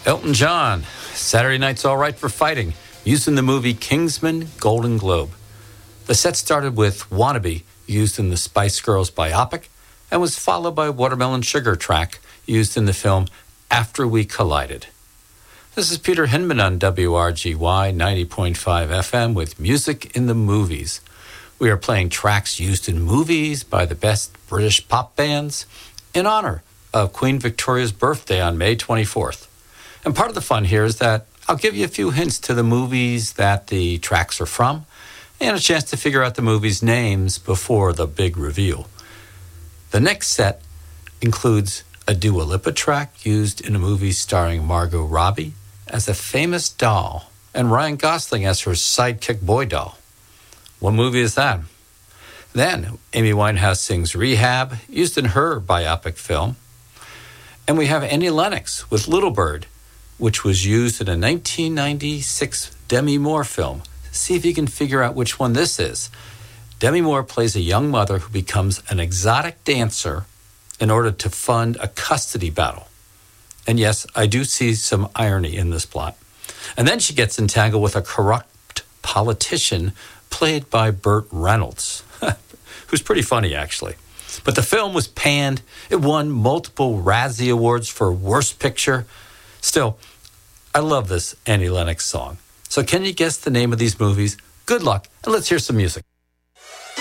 Elton John, Saturday Night's All Right for Fighting, used in the movie Kingsman Golden Globe. The set started with Wannabe, used in the Spice Girls biopic, and was followed by Watermelon Sugar track, used in the film After We Collided. This is Peter Hinman on WRGY 90.5 FM with Music in the Movies. We are playing tracks used in movies by the best British pop bands in honor of Queen Victoria's birthday on May 24th. And part of the fun here is that I'll give you a few hints to the movies that the tracks are from and a chance to figure out the movies' names before the big reveal. The next set includes a Dua Lipa track used in a movie starring Margot Robbie as a famous doll and Ryan Gosling as her sidekick boy doll. What movie is that? Then Amy Winehouse sings Rehab, used in her biopic film. And we have Annie Lennox with Little Bird, which was used in a 1996 Demi Moore film. See if you can figure out which one this is. Demi Moore plays a young mother who becomes an exotic dancer in order to fund a custody battle. And yes, I do see some irony in this plot. And then she gets entangled with a corrupt politician played by Burt Reynolds, who's pretty funny, actually. But the film was panned. It won multiple Razzie Awards for Worst Picture. Still, I love this Annie Lennox song. So can you guess the name of these movies? Good luck, and let's hear some music.